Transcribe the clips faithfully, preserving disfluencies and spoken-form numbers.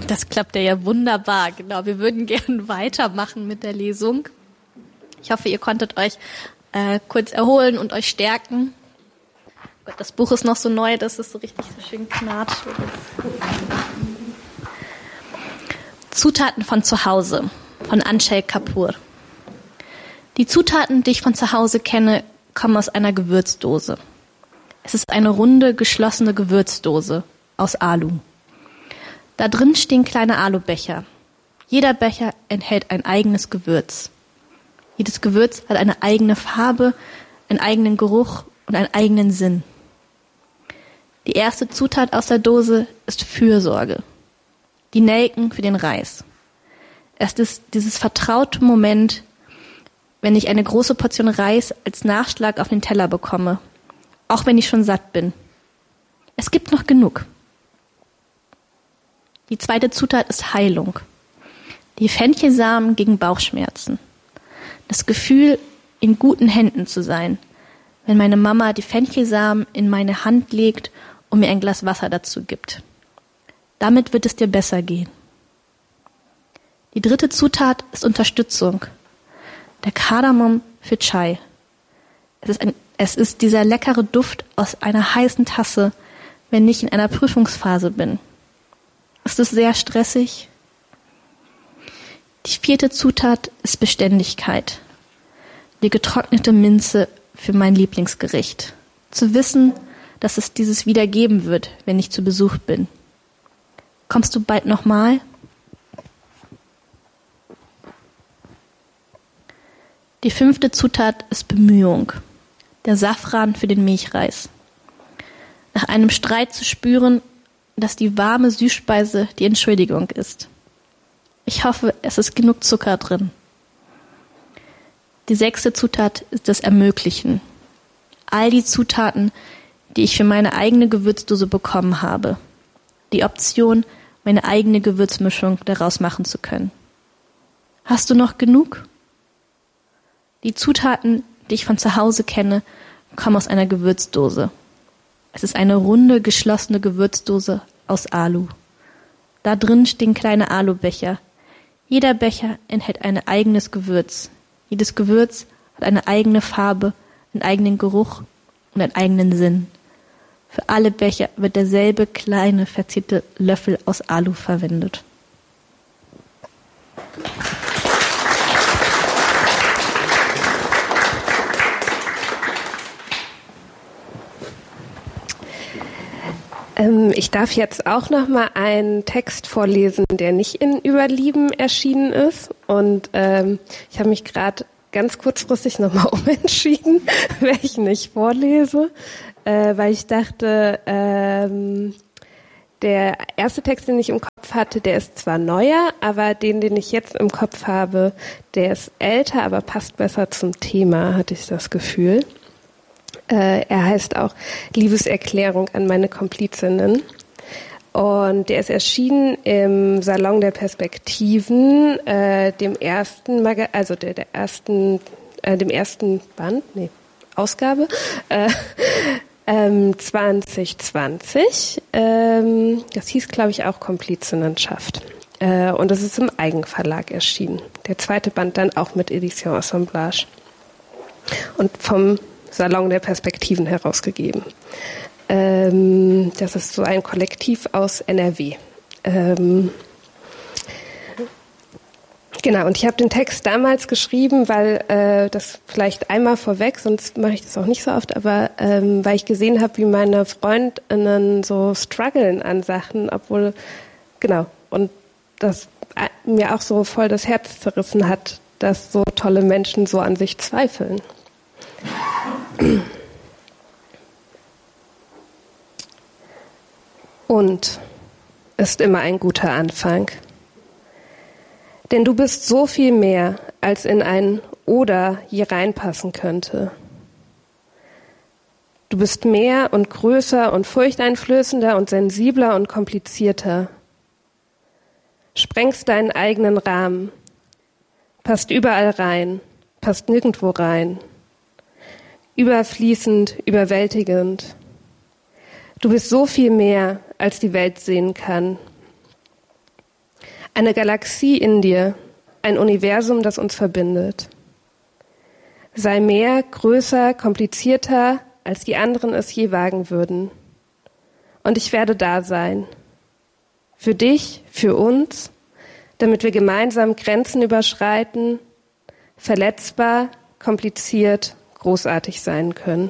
Das klappt ja wunderbar. Genau, wir würden gerne weitermachen mit der Lesung. Ich hoffe, ihr konntet euch äh, kurz erholen und euch stärken. Gott, das Buch ist noch so neu, dass es so richtig so schön knarrt. Zutaten von zu Hause von Anshel Kapoor. Die Zutaten, die ich von zu Hause kenne, kommen aus einer Gewürzdose. Es ist eine runde, geschlossene Gewürzdose aus Alu. Da drin stehen kleine Alubecher. Jeder Becher enthält ein eigenes Gewürz. Jedes Gewürz hat eine eigene Farbe, einen eigenen Geruch und einen eigenen Sinn. Die erste Zutat aus der Dose ist Fürsorge. Die Nelken für den Reis. Es ist dieses vertraute Moment, wenn ich eine große Portion Reis als Nachschlag auf den Teller bekomme, auch wenn ich schon satt bin. Es gibt noch genug. Die zweite Zutat ist Heilung. Die Fenchelsamen gegen Bauchschmerzen. Das Gefühl, in guten Händen zu sein, wenn meine Mama die Fenchelsamen in meine Hand legt und mir ein Glas Wasser dazu gibt. Damit wird es dir besser gehen. Die dritte Zutat ist Unterstützung. Der Kardamom für Chai. Es ist, ein, es ist dieser leckere Duft aus einer heißen Tasse, wenn ich in einer Prüfungsphase bin. Ist es sehr stressig? Die vierte Zutat ist Beständigkeit. Die getrocknete Minze für mein Lieblingsgericht. Zu wissen, dass es dieses wieder geben wird, wenn ich zu Besuch bin. Kommst du bald nochmal? Die fünfte Zutat ist Bemühung. Der Safran für den Milchreis. Nach einem Streit zu spüren, dass die warme Süßspeise die Entschuldigung ist. Ich hoffe, es ist genug Zucker drin. Die sechste Zutat ist das Ermöglichen. All die Zutaten, die ich für meine eigene Gewürzdose bekommen habe. Die Option, meine eigene Gewürzmischung daraus machen zu können. Hast du noch genug? Die Zutaten, die ich von zu Hause kenne, kommen aus einer Gewürzdose. Es ist eine runde, geschlossene Gewürzdose aus Alu. Da drin stehen kleine Alubecher. Jeder Becher enthält ein eigenes Gewürz. Jedes Gewürz hat eine eigene Farbe, einen eigenen Geruch und einen eigenen Sinn. Für alle Becher wird derselbe kleine, verzierte Löffel aus Alu verwendet. Ähm, ich darf jetzt auch noch mal einen Text vorlesen, der nicht in Überlieben erschienen ist. Und ähm, ich habe mich gerade ganz kurzfristig noch mal umentschieden, welchen ich vorlese, äh, weil ich dachte, ähm, der erste Text, den ich im Kopf hatte, der ist zwar neuer, aber den, den ich jetzt im Kopf habe, der ist älter, aber passt besser zum Thema, hatte ich das Gefühl. Äh, er heißt auch Liebeserklärung an meine Komplizinnen. Und der ist erschienen im Salon der Perspektiven, äh, dem ersten, Maga- also der, der ersten, äh, dem ersten Band, nee, Ausgabe, äh, ähm, zwanzig zwanzig. Ähm, das hieß, glaube ich, auch Komplizinnenschaft. Äh, und das ist im Eigenverlag erschienen. Der zweite Band dann auch mit Edition Assemblage. Und vom Salon der Perspektiven herausgegeben. Ähm, das ist so ein Kollektiv aus N R W. Ähm, genau, und ich habe den Text damals geschrieben, weil äh, das vielleicht einmal vorweg, sonst mache ich das auch nicht so oft, aber ähm, weil ich gesehen habe, wie meine Freundinnen so strugglen an Sachen, obwohl, genau, und das mir auch so voll das Herz zerrissen hat, dass so tolle Menschen so an sich zweifeln. Und ist immer ein guter Anfang. Denn du bist so viel mehr, als in ein Oder je reinpassen könnte. Du bist mehr und größer und furchteinflößender und sensibler und komplizierter. Sprengst deinen eigenen Rahmen, passt überall rein, passt nirgendwo rein. Überfließend, überwältigend. Du bist so viel mehr, als die Welt sehen kann. Eine Galaxie in dir, ein Universum, das uns verbindet. Sei mehr, größer, komplizierter, als die anderen es je wagen würden. Und ich werde da sein. Für dich, für uns, damit wir gemeinsam Grenzen überschreiten, verletzbar, kompliziert, großartig sein können.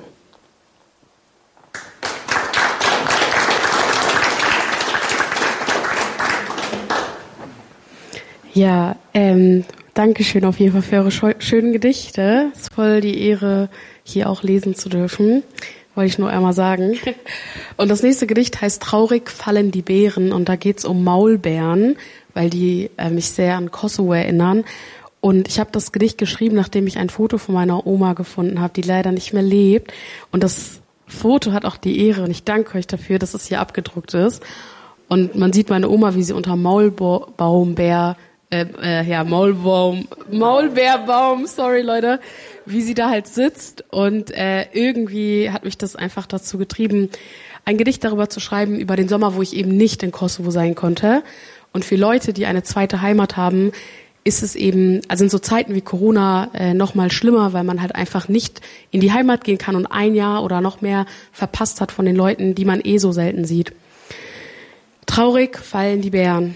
Ja, ähm, danke schön auf jeden Fall für eure scheu- schönen Gedichte. Es ist voll die Ehre, hier auch lesen zu dürfen. Wollte ich nur einmal sagen. Und das nächste Gedicht heißt Traurig fallen die Beeren und da geht's um Maulbeeren, weil die äh, mich sehr an Kosovo erinnern. Und ich habe das Gedicht geschrieben, nachdem ich ein Foto von meiner Oma gefunden habe, die leider nicht mehr lebt. Und das Foto hat auch die Ehre und ich danke euch dafür, dass es hier abgedruckt ist. Und man sieht meine Oma, wie sie unter Maulbaumbeer Äh, äh, ja, Maulbaum, Maulbeerbaum, sorry Leute, wie sie da halt sitzt und äh, irgendwie hat mich das einfach dazu getrieben, ein Gedicht darüber zu schreiben, über den Sommer, wo ich eben nicht in Kosovo sein konnte. Und für Leute, die eine zweite Heimat haben, ist es eben, also in so Zeiten wie Corona äh, noch mal schlimmer, weil man halt einfach nicht in die Heimat gehen kann und ein Jahr oder noch mehr verpasst hat von den Leuten, die man eh so selten sieht. Traurig fallen die Beeren.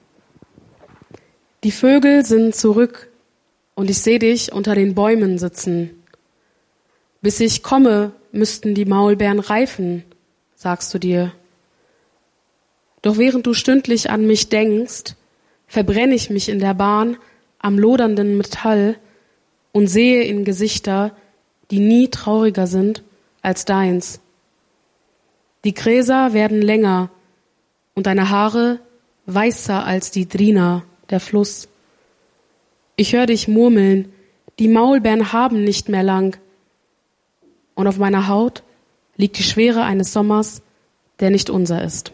Die Vögel sind zurück und ich sehe dich unter den Bäumen sitzen. Bis ich komme, müssten die Maulbeeren reifen, sagst du dir. Doch während du stündlich an mich denkst, verbrenne ich mich in der Bahn am lodernden Metall und sehe in Gesichter, die nie trauriger sind als deins. Die Gräser werden länger und deine Haare weißer als die Drina, der Fluss. Ich höre dich murmeln, die Maulbeeren haben nicht mehr lang. Und auf meiner Haut liegt die Schwere eines Sommers, der nicht unser ist.